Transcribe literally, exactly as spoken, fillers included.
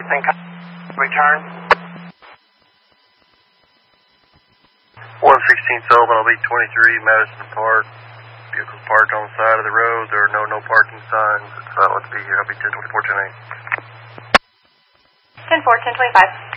And return. one sixteen Sullivan, I'll be twenty-three Madison Park. Vehicles parked on the side of the road. There are no no parking signs. It's not let's be here. I'll be ten twenty-four, ten eight. ten four, ten twenty-five.